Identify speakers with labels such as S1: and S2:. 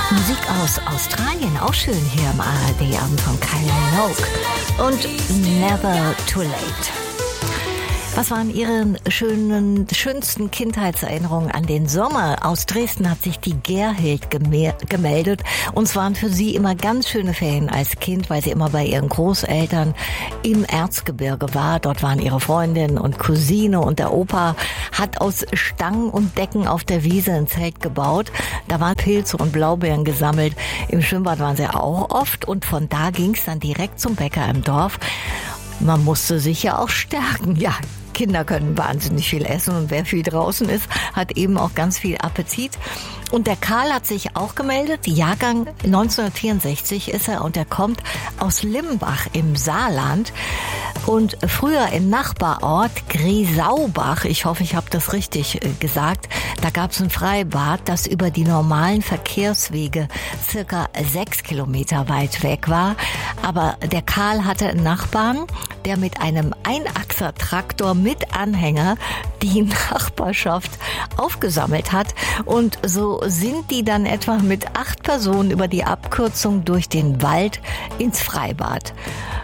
S1: Musik aus Australien, auch schön hier im ARD-Abend von Kylie Minogue und Never Too Late. Was waren Ihre schönsten Kindheitserinnerungen an den Sommer? Aus Dresden hat sich die Gerhild gemeldet. Und es waren für sie immer ganz schöne Ferien als Kind, weil sie immer bei ihren Großeltern im Erzgebirge war. Dort waren ihre Freundin und Cousine und der Opa hat aus Stangen und Decken auf der Wiese ein Zelt gebaut. Da waren Pilze und Blaubeeren gesammelt. Im Schwimmbad waren sie auch oft und von da ging es dann direkt zum Bäcker im Dorf. Man musste sich ja auch stärken, ja. Kinder können wahnsinnig viel essen und wer viel draußen ist, hat eben auch ganz viel Appetit. Und der Karl hat sich auch gemeldet, Jahrgang 1964 ist er und er kommt aus Limbach im Saarland. Und früher im Nachbarort Griesaubach, ich hoffe, ich habe das richtig gesagt, da gab es ein Freibad, das über die normalen Verkehrswege circa 6 Kilometer weit weg war. Aber der Karl hatte einen Nachbarn, der mit einem Einachser-Traktor mit Anhänger die Nachbarschaft aufgesammelt hat. Und so sind die dann etwa mit 8 Personen über die Abkürzung durch den Wald ins Freibad.